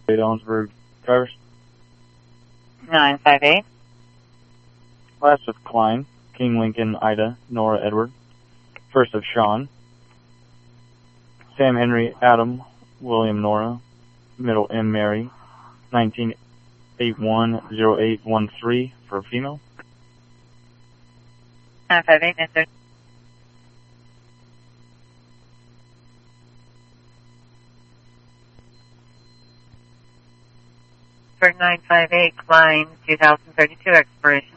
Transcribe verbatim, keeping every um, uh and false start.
Ellensburg, drivers. nine five eight. Last of Klein, King Lincoln, Ida, Nora, Edward. First of Sean. Sam Henry, Adam, William, Nora. Middle M, Mary. nineteen eighty-one oh eight one three for female. nine five eight, answer. For nine five eight, Klein, two thousand thirty-two, expiration